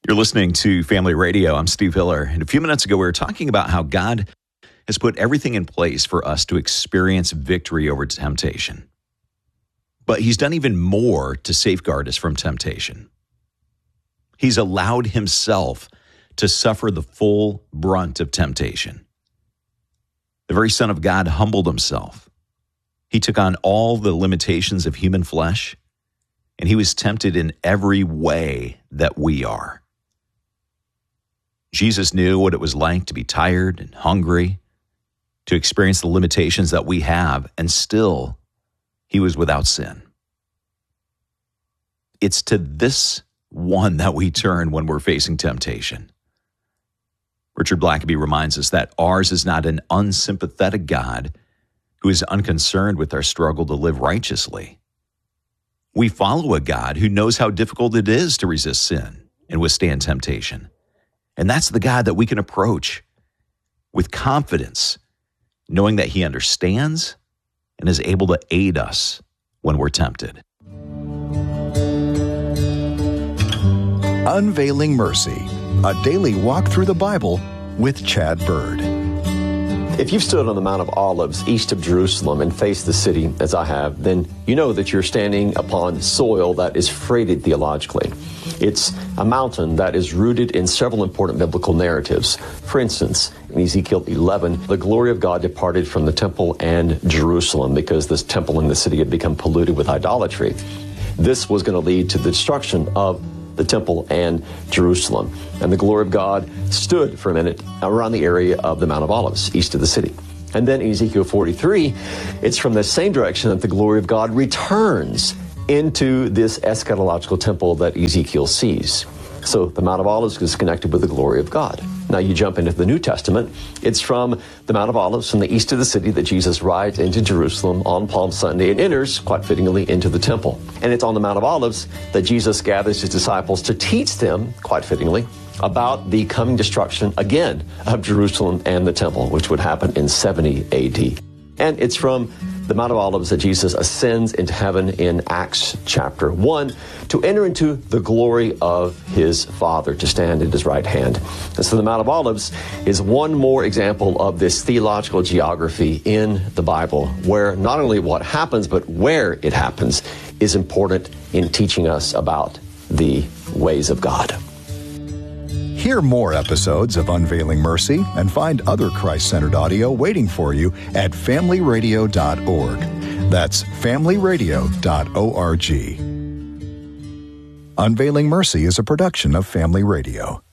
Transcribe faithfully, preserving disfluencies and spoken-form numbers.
You're listening to Family Radio. I'm Steve Hiller. And a few minutes ago, we were talking about how God has put everything in place for us to experience victory over temptation. But he's done even more to safeguard us from temptation. He's allowed himself to suffer the full brunt of temptation. The very Son of God humbled himself. He took on all the limitations of human flesh, and he was tempted in every way that we are. Jesus knew what it was like to be tired and hungry, to experience the limitations that we have, and still, he was without sin. It's to this one that we turn when we're facing temptation. Richard Blackaby reminds us that ours is not an unsympathetic God who is unconcerned with our struggle to live righteously. We follow a God who knows how difficult it is to resist sin and withstand temptation. And that's the God that we can approach with confidence, knowing that he understands and is able to aid us when we're tempted. Unveiling Mercy, a daily walk through the Bible with Chad Bird. If you've stood on the Mount of Olives east of Jerusalem and faced the city as I have, then you know that you're standing upon soil that is freighted theologically. It's a mountain that is rooted in several important biblical narratives. For instance, in Ezekiel eleven, the glory of God departed from the temple and Jerusalem because this temple and the city had become polluted with idolatry. This was going to lead to the destruction of the temple and Jerusalem. And the glory of God stood for a minute around the area of the Mount of Olives, east of the city. And then in Ezekiel forty-three, it's from the same direction that the glory of God returns into this eschatological temple that Ezekiel sees. So the Mount of Olives is connected with the glory of God. Now you jump into the New Testament. It's from the Mount of Olives, from the east of the city, that Jesus rides into Jerusalem on Palm Sunday and enters, quite fittingly, into the temple. And it's on the Mount of Olives that Jesus gathers his disciples to teach them, quite fittingly, about the coming destruction, again, of Jerusalem and the temple, which would happen in seventy A D. And it's from the Mount of Olives that Jesus ascends into heaven in Acts chapter one to enter into the glory of his Father, to stand at his right hand. And so the Mount of Olives is one more example of this theological geography in the Bible, where not only what happens, but where it happens is important in teaching us about the ways of God. Hear more episodes of Unveiling Mercy and find other Christ-centered audio waiting for you at family radio dot org. That's family radio dot org. Unveiling Mercy is a production of Family Radio.